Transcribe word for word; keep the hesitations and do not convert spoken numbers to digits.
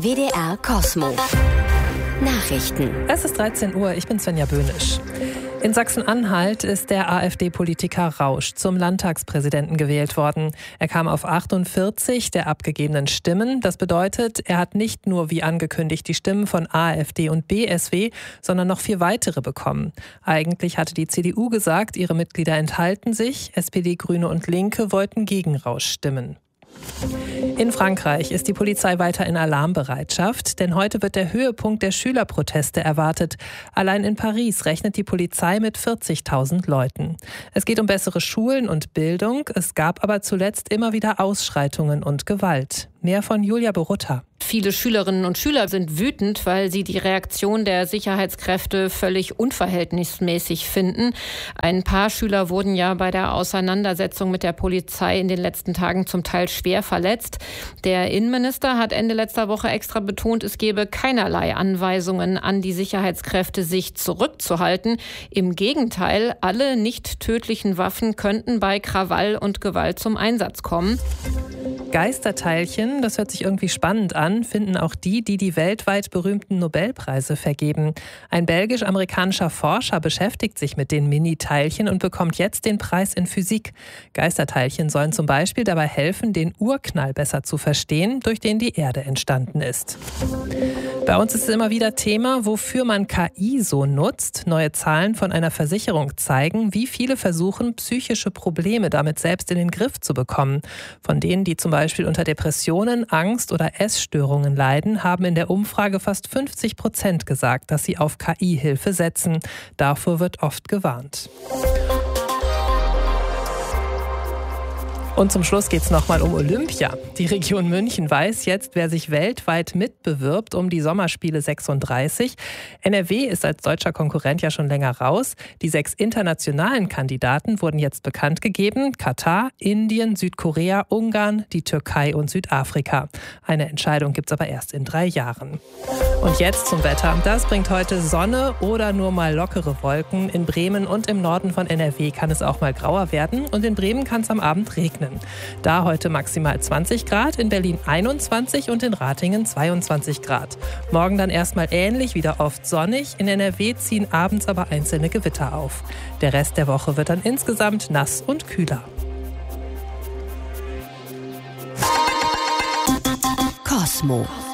W D R Kosmo. Nachrichten. Es ist dreizehn Uhr, ich bin Svenja Böhnisch. In Sachsen-Anhalt ist der AfD-Politiker Rausch zum Landtagspräsidenten gewählt worden. Er kam auf achtundvierzig der abgegebenen Stimmen. Das bedeutet, er hat nicht nur wie angekündigt die Stimmen von AfD und B S W, sondern noch vier weitere bekommen. Eigentlich hatte die C D U gesagt, ihre Mitglieder enthalten sich. S P D, Grüne und Linke wollten gegen Rausch stimmen. In Frankreich ist die Polizei weiter in Alarmbereitschaft, denn heute wird der Höhepunkt der Schülerproteste erwartet. Allein in Paris rechnet die Polizei mit vierzigtausend Leuten. Es geht um bessere Schulen und Bildung, es gab aber zuletzt immer wieder Ausschreitungen und Gewalt. Mehr von Julia Borutta. Viele Schülerinnen und Schüler sind wütend, weil sie die Reaktion der Sicherheitskräfte völlig unverhältnismäßig finden. Ein paar Schüler wurden ja bei der Auseinandersetzung mit der Polizei in den letzten Tagen zum Teil schwer verletzt. Der Innenminister hat Ende letzter Woche extra betont, es gebe keinerlei Anweisungen an die Sicherheitskräfte, sich zurückzuhalten. Im Gegenteil, alle nicht tödlichen Waffen könnten bei Krawall und Gewalt zum Einsatz kommen. Geisterteilchen, das hört sich irgendwie spannend an, finden auch die, die die weltweit berühmten Nobelpreise vergeben. Ein belgisch-amerikanischer Forscher beschäftigt sich mit den Mini-Teilchen und bekommt jetzt den Preis in Physik. Geisterteilchen sollen zum Beispiel dabei helfen, den Urknall besser zu verstehen, durch den die Erde entstanden ist. Bei uns ist es immer wieder Thema, wofür man K I so nutzt. Neue Zahlen von einer Versicherung zeigen, wie viele versuchen, psychische Probleme damit selbst in den Griff zu bekommen. Von denen, die zum Beispiel unter Depressionen, Angst oder Essstörungen leiden, haben in der Umfrage fast fünfzig Prozent gesagt, dass sie auf K I-Hilfe setzen. Davor wird oft gewarnt. Und zum Schluss geht es nochmal um Olympia. Die Region München weiß jetzt, wer sich weltweit mitbewirbt um die Sommerspiele sechsunddreißig. N R W ist als deutscher Konkurrent ja schon länger raus. Die sechs internationalen Kandidaten wurden jetzt bekannt gegeben. Katar, Indien, Südkorea, Ungarn, die Türkei und Südafrika. Eine Entscheidung gibt es aber erst in drei Jahren. Und jetzt zum Wetter. Das bringt heute Sonne oder nur mal lockere Wolken. In Bremen und im Norden von N R W kann es auch mal grauer werden. Und in Bremen kann es am Abend regnen. Da heute maximal zwanzig Grad, in Berlin einundzwanzig und in Ratingen zweiundzwanzig Grad. Morgen dann erstmal ähnlich, wieder oft sonnig. In N R W ziehen abends aber einzelne Gewitter auf. Der Rest der Woche wird dann insgesamt nass und kühler. Kosmo.